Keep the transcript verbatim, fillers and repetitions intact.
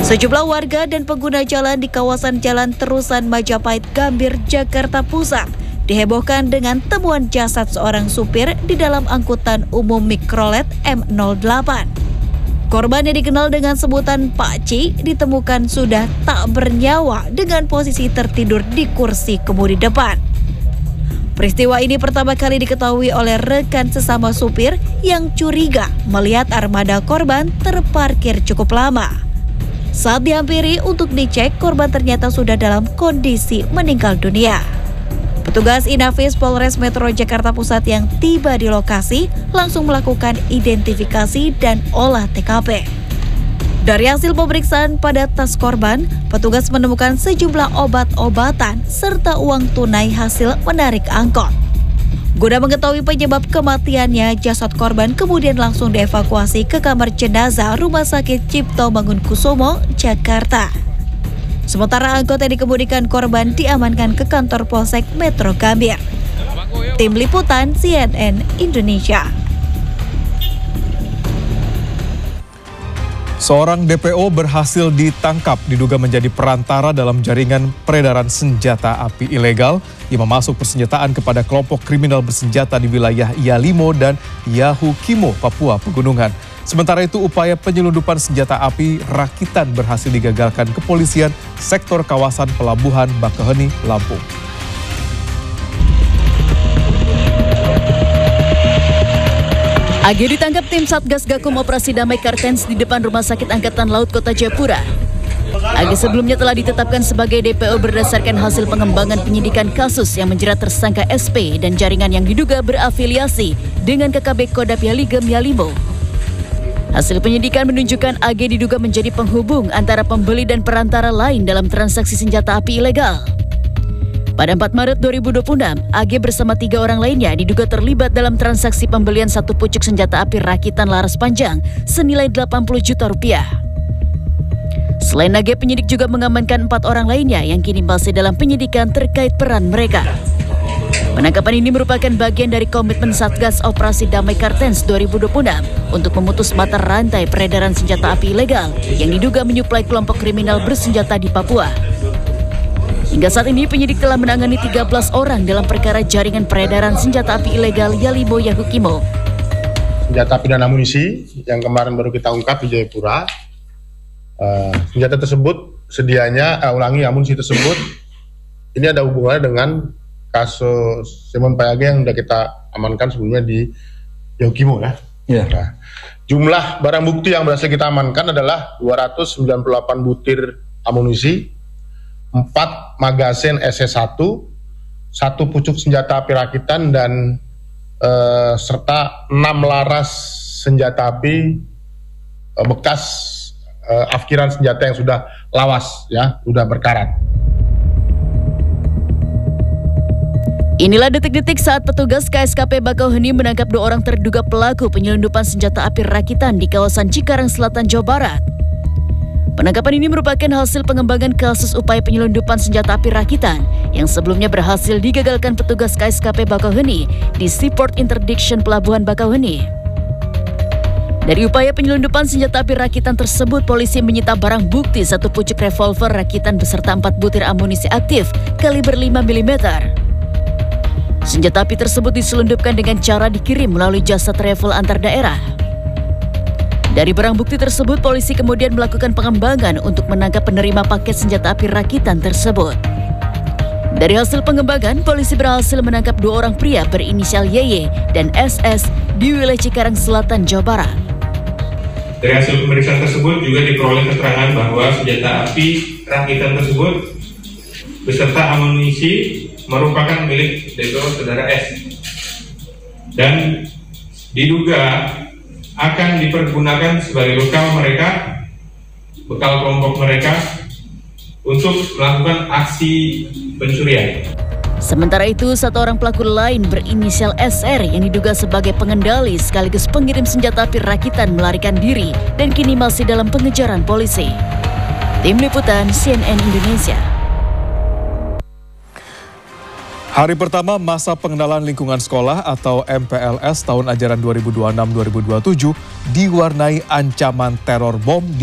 Sejumlah warga dan pengguna jalan di kawasan Jalan Terusan Majapahit, Gambir, Jakarta Pusat dihebohkan dengan temuan jasad seorang supir di dalam angkutan umum Mikrolet M nol delapan. Korban yang dikenal dengan sebutan Pak Ci ditemukan sudah tak bernyawa dengan posisi tertidur di kursi kemudi depan. Peristiwa ini pertama kali diketahui oleh rekan sesama supir yang curiga melihat armada korban terparkir cukup lama. Saat dihampiri untuk dicek, korban ternyata sudah dalam kondisi meninggal dunia. Petugas Inafis Polres Metro Jakarta Pusat yang tiba di lokasi langsung melakukan identifikasi dan olah T K P. Dari hasil pemeriksaan pada tas korban, petugas menemukan sejumlah obat-obatan serta uang tunai hasil menarik angkot. Guna mengetahui penyebab kematiannya, jasad korban kemudian langsung dievakuasi ke kamar jenazah Rumah Sakit Cipto Mangunkusumo, Jakarta. Sementara angkot yang dikemudikan korban diamankan ke kantor Polsek Metro Gambir. Tim Liputan C N N Indonesia. Seorang D P O berhasil ditangkap diduga menjadi perantara dalam jaringan peredaran senjata api ilegal yang memasuk persenjataan kepada kelompok kriminal bersenjata di wilayah Yalimo dan Yahukimo, Papua Pegunungan. Sementara itu upaya penyelundupan senjata api rakitan berhasil digagalkan kepolisian sektor kawasan Pelabuhan Bakauheni, Lampung. A G ditangkap tim Satgas Gakum Operasi Damai Kartens di depan Rumah Sakit Angkatan Laut Kota Jayapura. A G sebelumnya telah ditetapkan sebagai D P O berdasarkan hasil pengembangan penyidikan kasus yang menjerat tersangka S P dan jaringan yang diduga berafiliasi dengan K K B Kodam Yaligem Yalimo. Hasil penyidikan menunjukkan A G diduga menjadi penghubung antara pembeli dan perantara lain dalam transaksi senjata api ilegal. Pada empat Maret dua ribu dua puluh enam, A G bersama tiga orang lainnya diduga terlibat dalam transaksi pembelian satu pucuk senjata api rakitan laras panjang senilai delapan puluh juta rupiah. Selain A G, penyidik juga mengamankan empat orang lainnya yang kini masih dalam penyidikan terkait peran mereka. Penangkapan ini merupakan bagian dari komitmen Satgas Operasi Damai Kartens dua ribu dua puluh enam untuk memutus mata rantai peredaran senjata api ilegal yang diduga menyuplai kelompok kriminal bersenjata di Papua. Hingga saat ini penyidik telah menangani tiga belas orang dalam perkara jaringan peredaran senjata api ilegal Yalimo Yahukimo. Senjata api dan amunisi yang kemarin baru kita ungkap di Jayapura. Uh, senjata tersebut sedianya, uh, ulangi amunisi tersebut, ini ada hubungannya dengan kasus Simon P A G yang sudah kita amankan sebelumnya di Yahukimo ya. Yeah. Nah, jumlah barang bukti yang berhasil kita amankan adalah dua ratus sembilan puluh delapan butir amunisi, empat magasin S S satu, satu pucuk senjata api rakitan, dan eh, serta enam laras senjata api eh, bekas eh, afkiran senjata yang sudah lawas, ya, sudah berkarat. Inilah detik-detik saat petugas K S K P Bakauheni menangkap dua orang terduga pelaku penyelundupan senjata api rakitan di kawasan Cikarang Selatan, Jawa Barat. Penangkapan ini merupakan hasil pengembangan kasus upaya penyelundupan senjata api rakitan yang sebelumnya berhasil digagalkan petugas K S K P Bakauheni di Seaport Interdiction Pelabuhan Bakauheni. Dari upaya penyelundupan senjata api rakitan tersebut, polisi menyita barang bukti satu pucuk revolver rakitan beserta empat butir amunisi aktif kaliber lima milimeter. Senjata api tersebut diselundupkan dengan cara dikirim melalui jasa travel antar daerah. Dari barang bukti tersebut, polisi kemudian melakukan pengembangan untuk menangkap penerima paket senjata api rakitan tersebut. Dari hasil pengembangan, polisi berhasil menangkap dua orang pria berinisial Y Y dan S S di wilayah Cikarang Selatan, Jawa Barat. Dari hasil pemeriksaan tersebut juga diperoleh keterangan bahwa senjata api rakitan tersebut beserta amunisi merupakan milik D P O saudara S dan diduga akan dipergunakan sebagai bekal mereka, bekal kelompok mereka untuk melakukan aksi pencurian. Sementara itu, satu orang pelaku lain berinisial S R yang diduga sebagai pengendali sekaligus pengirim senjata api rakitan melarikan diri dan kini masih dalam pengejaran polisi. Tim Liputan C N N Indonesia. Hari pertama masa pengenalan lingkungan sekolah atau M P L S tahun ajaran dua ribu dua puluh enam dua ribu dua puluh tujuh diwarnai ancaman teror bom di